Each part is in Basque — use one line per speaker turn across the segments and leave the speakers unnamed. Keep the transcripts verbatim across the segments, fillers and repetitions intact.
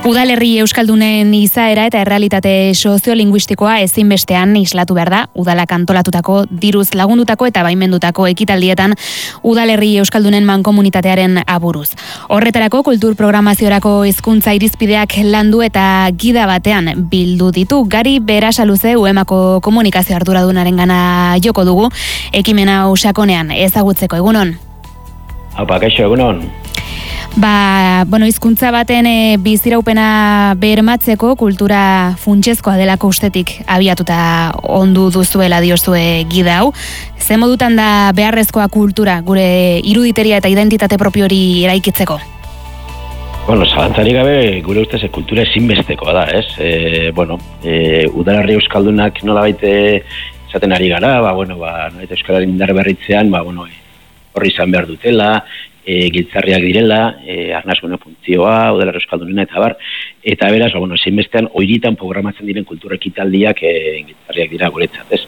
Udalerri euskaldunen izaera eta errealitate soziolinguistikoa ezinbestean islatu behar da, udalak antolatutako, diruz lagundutako eta baimendutako ekitaldietan udalerri euskaldunen mankomunitatearen aburuz. Horretarako kultur programaziorako hizkuntza irizpideak landu eta gida batean bildu ditu. Gari Berasaluze uemako komunikazio arduradunaren gana joko dugu, ekimena usakonean ezagutzeko. Egunon?
Apa, kaixo, egunon?
Ba, bueno, hizkuntza baten e, biziraupena bermatzeko kultura funtsezkoa delako ustetik abiatuta ondu duzuela diozue gida hau. Ze modutan da beharrezkoa kultura gure iruditeria eta identitate propio hori eraikitzeko?
Bueno, zalantzarik gabe gure ustez kultura ezinbestekoa da, ez? E, bueno, e, udalerri euskaldunak nolabait esaten ari gara, ba, bueno, ba, nolabait euskalaren indar berritzean, ba, bueno, horri izan behar dutela, E, giltzarriak direla, e, arnazgune funtzioa, udalerri euskaldunena eta bar, eta beraz, ba, bueno, ezinbestean oiritan programatzen diren kultura ekitaldiak e, giltzarriak dira guretzat, ez?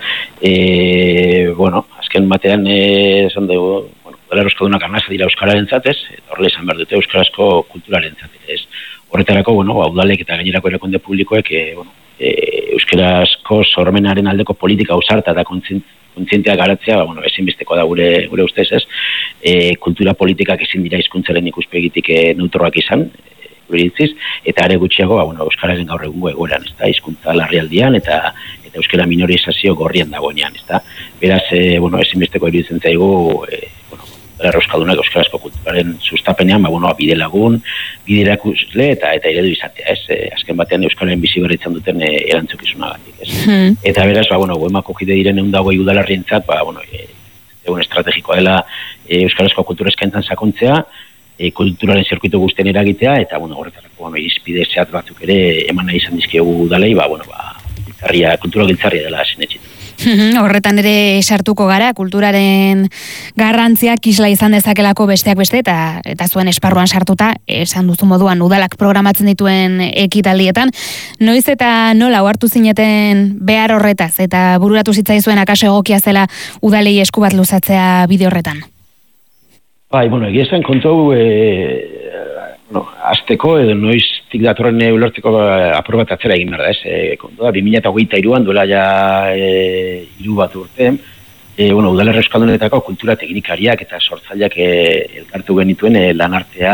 E, bueno, azken batean, e, esan dugu, bueno, udalerri euskaldunak arnazak dira euskararen zatez, eta horrela izan behar dute euskarazko kulturaren zatez, ez? Horretarako, bueno, ba, udalek eta gainerako erakunde publikoek, e, bueno, e, euskarazko sormenaren aldeko politika ausarta eta kontzientzia kontzientzia garatzea, ba, bueno, ezinbesteko da gure, gure ustez, ez? E, kultura politikak ezin dira hizkuntzaren ikuspegitik e, neutroak izan, e, gure iritziz, eta are gutxiago, ba, bueno, euskararen gaur egungo egoeran, ez da, hizkuntza larrialdian eta eta euskara minorizazio gorrian dagoenean, ez da. Beraz, e, bueno, ezinbesteko iruditzen zaigu, e, bueno, euskaldunak euskarazko kulturaren sustapenean, ba, bueno, bide lagun, bide erakusle eta eta eredu izatea, ez? E, azken batean euskararen bizi berritzen duten e, erantzukizunagatik, ez? Hmm. Eta beraz, ba, bueno, uemako kide diren ehun eta hogei udalerrientzat, ba, bueno, e, egun estrategikoa dela e, euskarazko kultura eskaintzan sakontzea, e, kulturaren zirkuitu guztien eragitea, eta, bueno, horretarako, bueno, irizpide zehat batzuk ere eman nahi izan dizkiegu udalei, ba, bueno, ba, giltzarria, kultura giltzarria dela sinetxitu.
Horretan ere sartuko gara, kulturaren garrantziak isla izan dezakelako besteak beste, eta eta zuen esparruan sartuta, esan duzu moduan udalak programatzen dituen ekitaldietan. Noiz eta nola ohartu zineten behar horretaz, eta bururatu zitzaizuen akaso egokia zela udalei esku bat luzatzea bide horretan?
Bai, bueno, egia esan kontu e, bueno, azteko edo noiztik datorren ulertzeko apur bat atzera egin behar da, ez? E, kontu da, bi mila hogeita hiruan duela ja e, hiru bat urte, e, bueno, udalerri euskaldunetako kultura teknikariak eta sortzaileak e, elkartu genituen e, lanartea,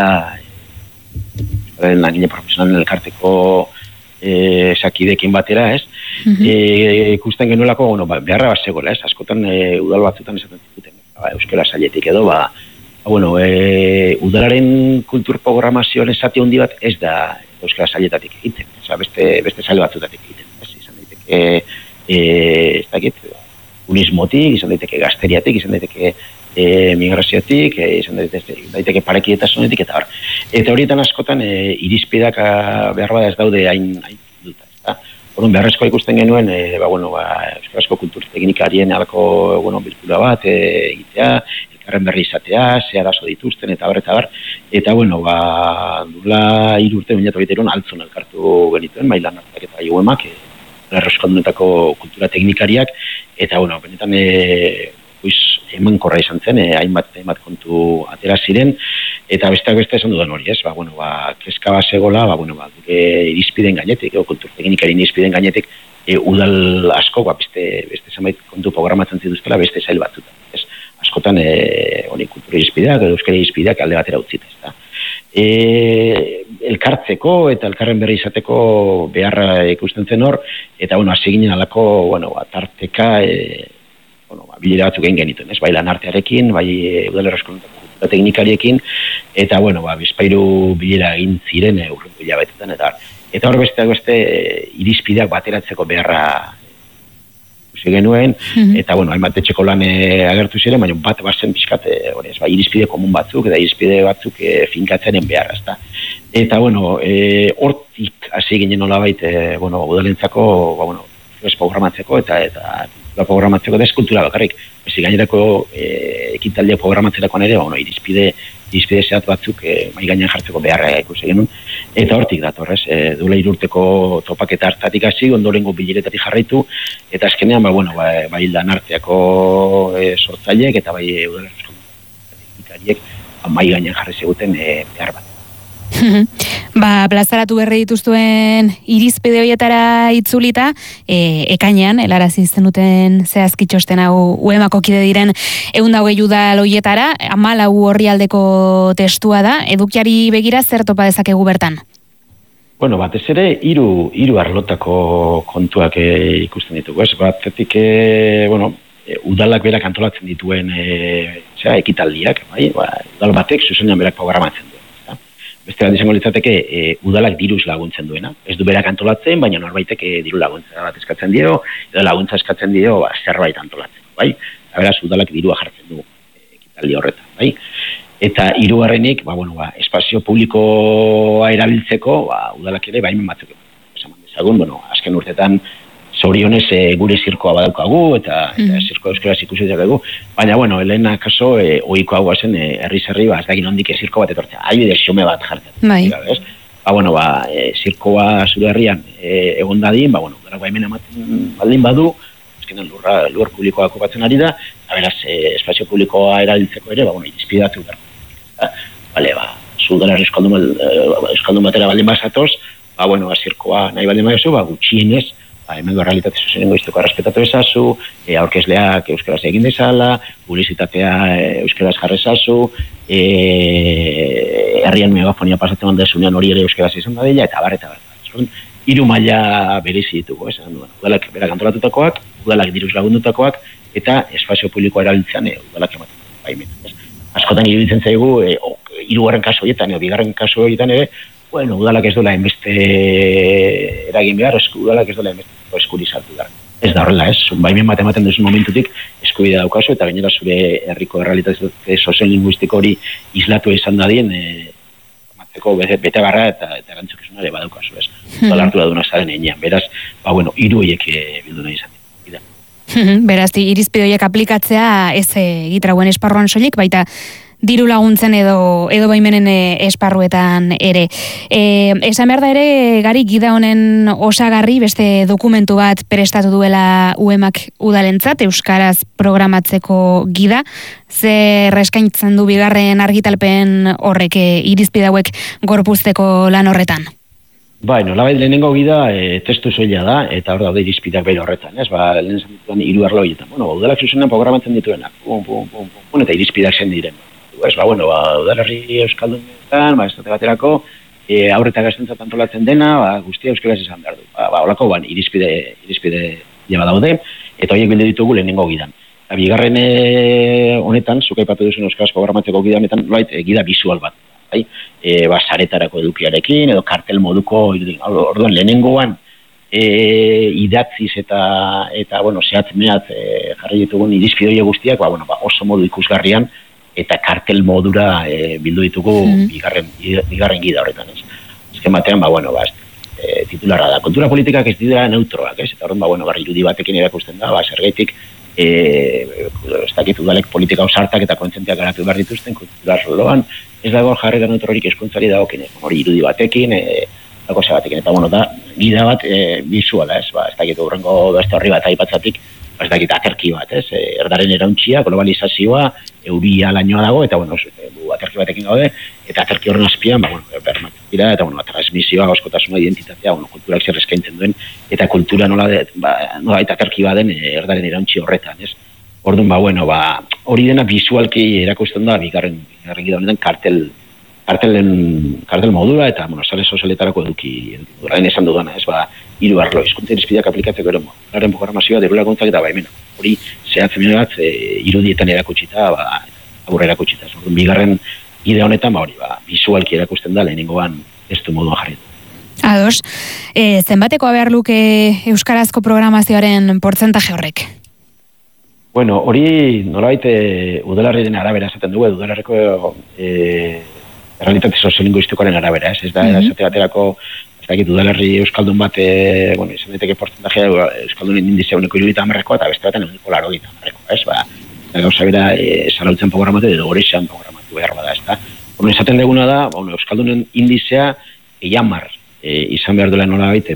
e, langile profesionalen elkarteko e, sakidekin batera, ez? Mm-hmm. E, ikusten genuelako, bueno, ba, beharra bat zegoela, ez? Askotan e, udal batzutan esaten zuten, ba, euskara sailetik edo, ba, Bueno, e, udalaren kultur programazioan esate handi bat ez da euskara sailetatik egiten, oza, beste, beste saile batzutatik egiten. Ez, izan daiteke, e, ez dakit, turismotik, izan daiteke gazteriatik, izan daiteke e, migraziotik, e, izan daiteke, daiteke parekietasunetik, eta hor. Eta horietan askotan e, irizpideak behar bada ez daude hain, hain duta. Eta, orduan, beharrezkoa ikusten genuen, e, ba, bueno, ba, euskarazko kultur teknikarien alako, bueno, bilkura bat e, egitea, elkarren berri izatea, ze arazo dituzten, eta bar, eta bar. Eta, bueno, ba, dula hiru urte binatu egiteron altzun elkartu genituen, mailan hartak eta uemak, erroskaldunetako kultura teknikariak, eta, bueno, benetan, e, pues, eman korra izan zen, e, hainbat, hainbat kontu atera ziren, eta besteak beste esan dudan hori, ez? Ba, bueno, ba, kezka bat zegoela, ba, bueno, ba, gure irizpiden gainetik, o, kultur teknikarien irizpiden gainetik, e, udal asko, ba, beste, beste zenbait kontu programatzen zituztela, beste zail batzutan, ez? Askotan, e, hori kultura irizpideak, edo euskara irizpideak alde batera utzita, ez da. E, elkartzeko eta elkarren berri izateko beharra ikusten zen hor, eta, bueno, hasi ginen alako, bueno, tarteka, e, bueno, ba, bilera batzuk egin genituen, ez? Bai lan artearekin, bai e, udalerri euskalduntako kultura teknikariekin, eta, bueno, ba, bizpairu bilera egin ziren e, urrenko hilabetetan, eta eta hor besteak beste e, irizpideak bateratzeko beharra genuen, mm-hmm. Eta, bueno, hainbat etxeko lan e, agertu ziren, baina bat bazen pixkat, e, ba, irizpide komun batzuk, eta irizpide batzuk e, finkatzenen behar, ezta. Eta, bueno, e, hortik hasi ginen nolabait, e, bueno, udalentzako, ba, bueno, programatzeko, eta, eta programatzeko da eskultura bakarrik. Bezi gainerako e, ekitaldia programatzerakoan ere, ba, bueno, irizpide, irizpide zehat batzuk e, mai gainean jartzeko beharra ikusi genuen. Eta hortik dator, ez, e, duela irurteko topaketa hartatik hasi, ondorengo bileretatik jarraitu, eta azkenean, ba, bueno, ba, bai lan arteako e, sortzaileek, eta bai udalerri teknikariek, ba, mai gainean jarri ziguten e, behar bat.
Ba, plazaratu berri dituztuen irizpide horietara itzulita, e, ekainean, helarazi zenuten zehazki txosten hau U E M ako kide diren ehun eta hogei udal horietara, hamalau orrialdeko testua da, edukiari begira zer topa dezakegu bertan?
Bueno, batez ere, hiru hiru arlotako kontuak e, ikusten ditugu, ez? Batetik, e, bueno, e, udalak berak antolatzen dituen e, zera, ekitaldiak, bai? Ba, udal batek zuzenean berak programatzen duen. Eta? Beste bat izango litzateke, e, udalak diruz laguntzen duena. Ez du berak antolatzen, baina norbaitek e, diru laguntza bat eskatzen dio, edo laguntza eskatzen dio ba, zerbait antolatzen, bai? Eta beraz, udalak dirua jartzen du e, ekitaldi horretan, bai? Eta hirugarrenik, ba, bueno, ba, espazio publikoa erabiltzeko, ba, udalak ere baimen batzuk. Esan dezagun, bueno, azken urtetan zorionez e, gure zirkoa badaukagu, eta, mm. eta zirkoa euskaraz ikusi dugu, baina, bueno, helena kaso, e, ohiko hau zen, e, herri-zerri, ba, ez dakit nondik e, zirko bat etortzea, adibidez xume bat jartzen.
Bai.
Ba, bueno, ba, e, zirkoa zure herrian e, egon dadin, ba, bueno, udalak baimen ematen baldin badu, azkenan lurra, lur publikoa okupatzen ari da, eta beraz, e, espazio publikoa erabiltzeko ere, ba, bueno, irizpidatu behar. Vale, ba, zudalar euskaldun batera baldin bazatoz, ba, bueno, ba, zirkoa nahi baldin baiozu, ba, gutxienez, ba, hemen du realitate zuzenengo iztuko errespetatu ezazu, e, aurkezleak euskaraz egin dezala, publizitatea e, euskaraz jarrezazu, e, herrian megafonia pasatzen bandezunean hori ere euskaraz izan da dela, eta bar, eta bar. Hiru maila berezi ditugu, esan du, udalak berak antolatutakoak, udalak diruz lagundutakoak, eta espazio publikoa erabiltzean e, udalak ematen baimen. Askotan iruditzen zaigu, e, oh, hirugarren kasu horietan, edo bigarren kasu horietan ere, bueno, udalak ez dola enbeste eragin behar, esku, udalak ez dola enbeste eskuri sartu da. Ez da horrela, ez? Baimen bat ematen duzun momentutik eskubidea daukazu, eta gainera zure herriko errealitate soziolinguistiko hori islatu izan dadien, e, amatzeko bete, bete barra eta, eta erantzukizuna ere badaukazu, ez? Udala hartu da duna zaren enean, beraz, ba, bueno, hiru horiek bildu nahi izan.
Beraz, irizpide horiek aplikatzea ez egitrauen esparruan soilik, baita diru laguntzen edo edo baimenen esparruetan ere. E, esan behar da ere, Gari, gida honen osagarri beste dokumentu bat prestatu duela U E M ak udalentzat, euskaraz programatzeko gida, zer eskaintzen du bigarren argitalpen horrek irizpide hauek gorpuzteko lan horretan?
Bai, nolabait lehenengo gida e, testu soila da, eta hor daude irizpideak bere horretan, ez? Ba, lehen esan dituen hiru arlo horietan. Bueno, udalak zuzenean programatzen dituenak, pum, pum, pum, pum, eta irizpideak zen diren. Ez, ba, bueno, ba, udalerri euskaldunetan, ba, estate baterako, e, aurretak gaztentzat antolatzen dena, ba, guztia euskaraz izan behar du. Ba, ba, holako, ban, irizpide, irizpide jaba daude, eta horiek bildu ditugu lehenengo gidan. Eta bigarren e, honetan, zuk aipatu duzun euskaraz programatzeko gida honetan, nolait, e, gida visual bat. Bai, e, ba, saretarako edukiarekin, edo kartel moduko, orduan lehenengoan e, idatziz eta, eta bueno, zehatz mehatz e, jarri ditugun irizpide guztiak, ba, bueno, ba, oso modu ikusgarrian, eta kartel modura e, bildu ditugu mm-hmm. bigarren, bigarren gida horretan, ez. Azken batean, ba, bueno, ba, e, titularra da. Kultura politikak ez dira neutroak, ez, eta horren, ba, bueno, ba, irudi batekin erakusten da, ba, zergaitik, e, ez dakit udalek politika osartak eta kontzentiak garatu behar dituzten, kulturar loan, ez dago jarrera neutrorik eskuntzari dagokien, hori irudi batekin, e, dago ze batekin, eta bueno, da, gida bat e, bizuala, ez, ba, ez dakit urrengo beste horri bat aipatzatik, ba, ez dakit aterki bat, ez, e, erdaren erauntxia, globalizazioa, euria lainoa dago, eta bueno, bu, aterki batekin gaude, eta aterki horren azpian, ba, bueno, bermatzen dira, eta bueno, transmisioa, gauzkotasuna, identitatea, bueno, kulturak zer eskaintzen duen, eta kultura nola, de, ba, nola eta aterki baden e, erdaren erauntxi horretan, ez. Orduan, ba, bueno, ba, hori dena visualki erakusten da, bigarren, bigarren gida honetan, kartel, kartelen, kartel modura, eta, bueno, sare sozialetarako eduki, orain esan dudana, ez, ba, hiru arlo, hizkuntza irizpideak aplikatzeko ere, garen programazioa, diru laguntzak eta baimena. Hori, zehatzen bat, e, irudietan erakutsita, ba, aurre erakutsita. Orduan, bigarren gida honetan, ba, hori, ba, visualki erakusten da, lehenengoan ez du moduan jarri.
Ados, e, zenbateko behar luke euskarazko programazioaren portzentaje horrek?
Bueno, hori nolabait e, udalarriaren arabera esaten dugu, udalarriko e, realitate soziolinguistikoaren arabera, ez, ez da, mm-hmm. esate baterako, ez dakit udalarri euskaldun bat, e, bueno, izan daiteke porcentajea euskaldunen indizea uneko irudita amarrekoa, eta beste baten uneko laro gita amarrekoa, ez, ba, da gauza bera e, zarautzen programatu edo gorexan programatu behar bada, ez da. Bueno, esaten duguna da, bueno, euskaldunen indizea eiamar e, izan behar duela nolabait